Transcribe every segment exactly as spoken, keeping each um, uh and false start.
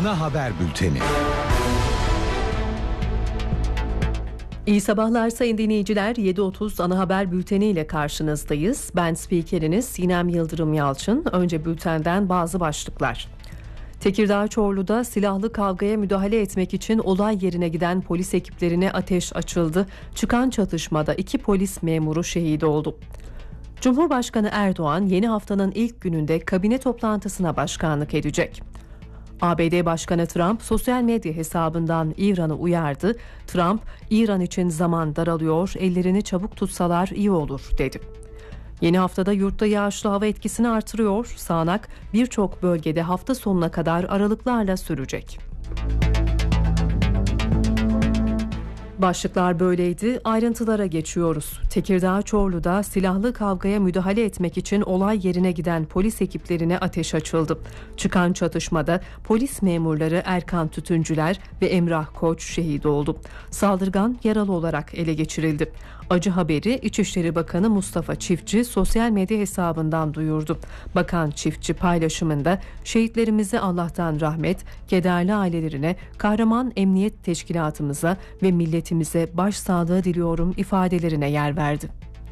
Ana haber bülteni. İyi sabahlar sayın dinleyiciler. yedi otuz ana haber bülteni ile karşınızdayız. Ben spikeriniz Sinem Yıldırım Yalçın. Önce bültenden bazı başlıklar. Tekirdağ Çorlu'da silahlı kavgaya müdahale etmek için olay yerine giden polis ekiplerine ateş açıldı. Çıkan çatışmada iki polis memuru şehit oldu. Cumhurbaşkanı Erdoğan yeni haftanın ilk gününde kabine toplantısına başkanlık edecek. A B D Başkanı Trump sosyal medya hesabından İran'ı uyardı. Trump, İran için zaman daralıyor, ellerini çabuk tutsalar iyi olur dedi. Yeni haftada yurtta yağışlı hava etkisini artırıyor. Sağanak birçok bölgede hafta sonuna kadar aralıklarla sürecek. Başlıklar böyleydi. Ayrıntılara geçiyoruz. Tekirdağ Çorlu'da silahlı kavgaya müdahale etmek için olay yerine giden polis ekiplerine ateş açıldı. Çıkan çatışmada polis memurları Erkan Tütüncüler ve Emrah Koç şehit oldu. Saldırgan yaralı olarak ele geçirildi. Acı haberi İçişleri Bakanı Mustafa Çiftçi sosyal medya hesabından duyurdu. Bakan Çiftçi paylaşımında şehitlerimize Allah'tan rahmet, kederli ailelerine, kahraman emniyet teşkilatımıza ve milletimize başsağlığı diliyorum ifadelerine yer verdi.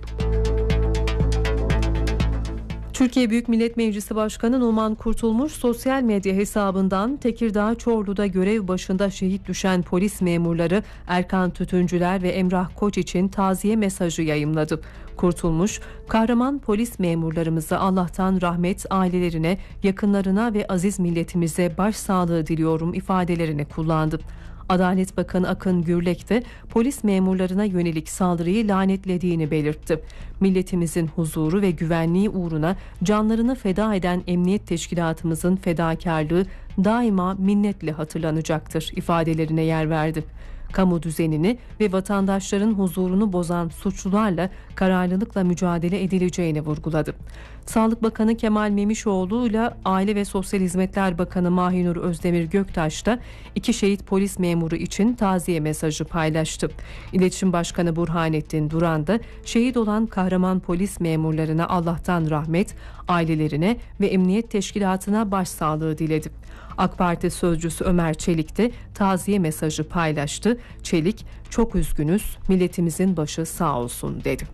Türkiye Büyük Millet Meclisi Başkanı Numan Kurtulmuş sosyal medya hesabından Tekirdağ Çorlu'da görev başında şehit düşen polis memurları Erkan Tütüncüler ve Emrah Koç için taziye mesajı yayımladı. Kurtulmuş, kahraman polis memurlarımıza Allah'tan rahmet, ailelerine, yakınlarına ve aziz milletimize başsağlığı diliyorum ifadelerini kullandı. Adalet Bakanı Akın Gürlek de polis memurlarına yönelik saldırıyı lanetlediğini belirtti. Milletimizin huzuru ve güvenliği uğruna canlarını feda eden emniyet teşkilatımızın fedakarlığı daima minnetle hatırlanacaktır ifadelerine yer verdi. Kamu düzenini ve vatandaşların huzurunu bozan suçlularla kararlılıkla mücadele edileceğini vurguladı. Sağlık Bakanı Kemal Memişoğlu ile Aile ve Sosyal Hizmetler Bakanı Mahinur Özdemir Göktaş da iki şehit polis memuru için taziye mesajı paylaştı. İletişim Başkanı Burhanettin Duran da şehit olan kahraman polis memurlarına Allah'tan rahmet, ailelerine ve emniyet teşkilatına başsağlığı diledi. AK Parti sözcüsü Ömer Çelik de taziye mesajı paylaştı. Çelik, çok üzgünüz, milletimizin başı sağ olsun dedi.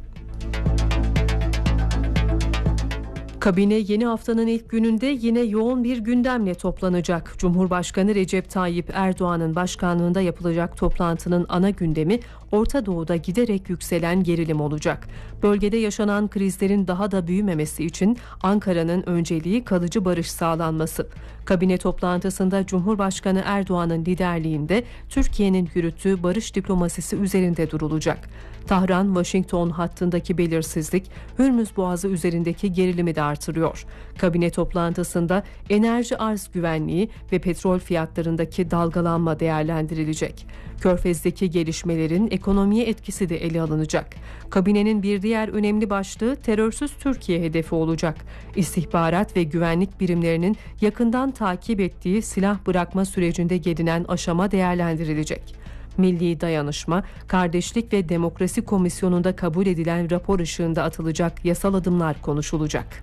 Kabine yeni haftanın ilk gününde yine yoğun bir gündemle toplanacak. Cumhurbaşkanı Recep Tayyip Erdoğan'ın başkanlığında yapılacak toplantının ana gündemi Orta Doğu'da giderek yükselen gerilim olacak. Bölgede yaşanan krizlerin daha da büyümemesi için Ankara'nın önceliği kalıcı barış sağlanması. Kabine toplantısında Cumhurbaşkanı Erdoğan'ın liderliğinde Türkiye'nin yürüttüğü barış diplomasisi üzerinde durulacak. Tahran-Washington hattındaki belirsizlik, Hürmüz Boğazı üzerindeki gerilimi de artırıyor. Kabine toplantısında enerji arz güvenliği ve petrol fiyatlarındaki dalgalanma değerlendirilecek. Körfez'deki gelişmelerin ekonomiye etkisi de ele alınacak. Kabinenin bir diğer önemli başlığı terörsüz Türkiye hedefi olacak. İstihbarat ve güvenlik birimlerinin yakından takip ettiği silah bırakma sürecinde gelinen aşama değerlendirilecek. Milli Dayanışma, Kardeşlik ve Demokrasi Komisyonu'nda kabul edilen rapor ışığında atılacak yasal adımlar konuşulacak.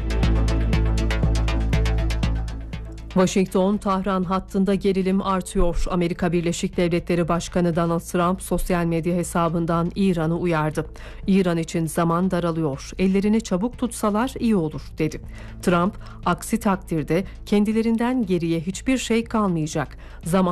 Washington-Tahran hattında gerilim artıyor. Amerika Birleşik Devletleri Başkanı Donald Trump sosyal medya hesabından İran'ı uyardı. İran için zaman daralıyor, ellerini çabuk tutsalar iyi olur dedi. Trump, aksi takdirde kendilerinden geriye hiçbir şey kalmayacak. Zaman